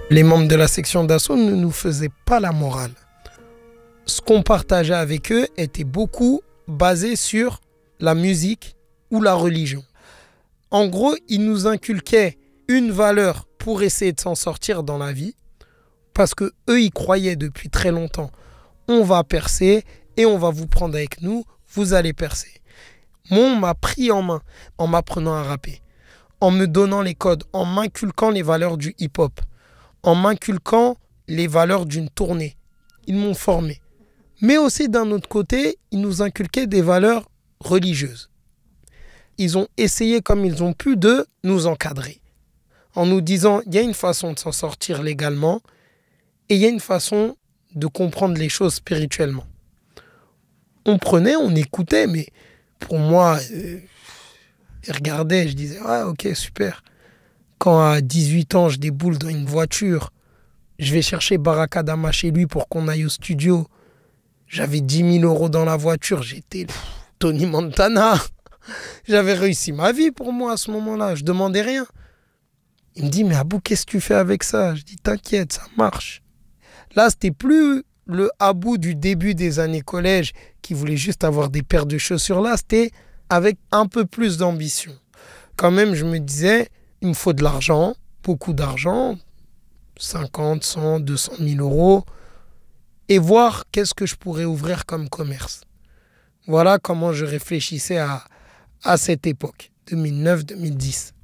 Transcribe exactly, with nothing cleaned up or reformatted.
Les membres de la section d'assaut ne nous faisaient pas la morale. Ce qu'on partageait avec eux était beaucoup basé sur la musique ou la religion. En gros, ils nous inculquaient une valeur pour essayer de s'en sortir dans la vie, parce que eux, ils croyaient depuis très longtemps. On va percer et on va vous prendre avec nous, vous allez percer. Moi, on m'a pris en main en m'apprenant à rapper, en me donnant les codes, en m'inculquant les valeurs du hip-hop, en m'inculquant les valeurs d'une tournée. Ils m'ont formé. Mais aussi, d'un autre côté, ils nous inculquaient des valeurs religieuses. Ils ont essayé, comme ils ont pu, de nous encadrer, en nous disant, il y a une façon de s'en sortir légalement et il y a une façon de comprendre les choses spirituellement. On prenait, on écoutait, mais pour moi, euh, je regardais, je disais, ah ok, super. Quand à dix-huit ans, je déboule dans une voiture, je vais chercher Baraka Dama chez lui pour qu'on aille au studio. J'avais dix mille euros dans la voiture, j'étais pff, Tony Montana. J'avais réussi ma vie pour moi à ce moment-là, je demandais rien. Il me dit, mais Abou, qu'est-ce que tu fais avec ça? Je dis, t'inquiète, ça marche. Là, c'était plus le Abou du début des années collège qui voulait juste avoir des paires de chaussures. Là, c'était avec un peu plus d'ambition. Quand même, je me disais, il me faut de l'argent, beaucoup d'argent, cinquante, cent, deux cent mille euros, et voir qu'est-ce que je pourrais ouvrir comme commerce. Voilà comment je réfléchissais à, à cette époque, deux mille neuf deux mille dix.